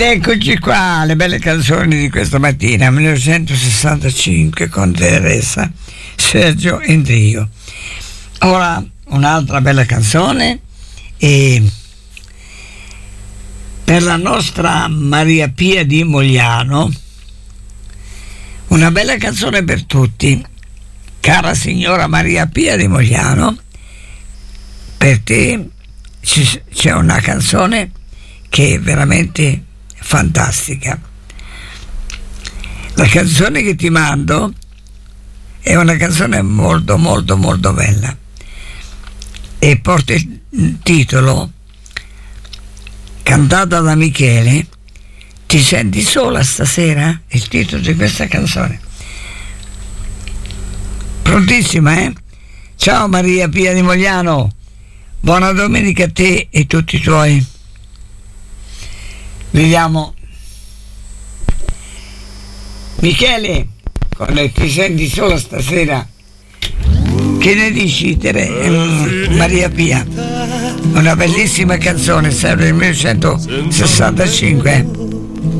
eccoci qua, le belle canzoni di questa mattina, 1965 con Teresa, Sergio Endrio. Ora un'altra bella canzone e per la nostra Maria Pia di Mogliano, una bella canzone per tutti. Cara signora Maria Pia di Mogliano, per te c'è una canzone che è veramente fantastica. La canzone che ti mando è una canzone molto molto molto bella e porta il titolo, cantata da Michele, Ti senti sola stasera? Il titolo di questa canzone. Prontissima, eh? Ciao Maria Pia di Mogliano, buona domenica a te e tutti i tuoi. Vediamo Michele con le Ti senti sola stasera, che ne dici Maria Pia? Una bellissima canzone, sempre nel 1965.